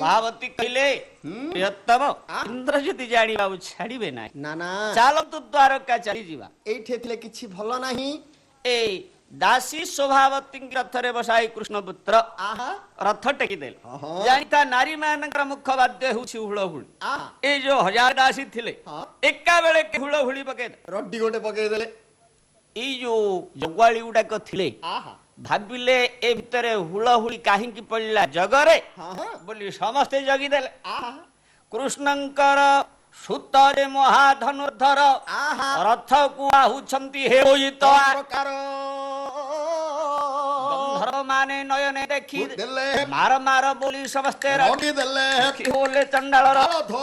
ସଭାବତୀ କହିଲେ ପ୍ରିୟତମ ଇନ୍ଦ୍ରଜିତ ଜାଣି ବାବୁ ଛାଡ଼ିବେ ନାହିଁ। ନା ନା ଚାଲନ୍ତୁ ଦ୍ୱାରକା ଚାଲିଯିବା। ଏଇଠି ଥିଲେ କିଛି ଭଲ ନାହିଁ। ଏଇ ଦାସୀ ସ୍ୱଭାବତୀ ରଥରେ ବସାଇ କୃଷ୍ଣପୁତ୍ର ଆହା ରଥ ଟେକିଦେଲେ। ହଁ। ଜାଣିଥା ନାରୀ ମାନଙ୍କର ମୁଖ୍ୟ ବାଦ୍ୟ ହେଉଛି ହୁଳହୁଳି। ଆହା ଏଇ ଯୋଉ 1000 ଦାସୀ ଥିଲେ ହଁ। ଏକା ବେଳେ ହୁଳହୁଳି ପକେଇଲେ। ରଡି ଗୋଟେ ପକେଇଦେଲେ। ଏଇ ଯୋଉ ଜଗୁଆଳି ଗୁଡାକ ଥିଲେ ଆହା ଭାବିଲେ ଏ ଭିତରେ ହୁଳହୁଳି କାହିଁକି ପଡିଲା ଜଗରେ ହଁ ହଁ ବୋଲି ସମସ୍ତେ ଜଗିଦେଲେ। ଆହା କୃଷ୍ଣଙ୍କର ସୁତରେ ମହାଧନୁର୍ଦ୍ଧର ଆହା ରଥକୁ ଆହୁଛନ୍ତି ହେରୋଜିତ ପ୍ରକାର ଗନ୍ଧର୍ବ ମାନେ ନୟନେ ଦେଖି ଦେଲେ ମାର ମାର ବୋଲି ସମସ୍ତେ ରଡି ଦେଲେ ବୋଲେ ଚଣ୍ଡାଳର ଧୋ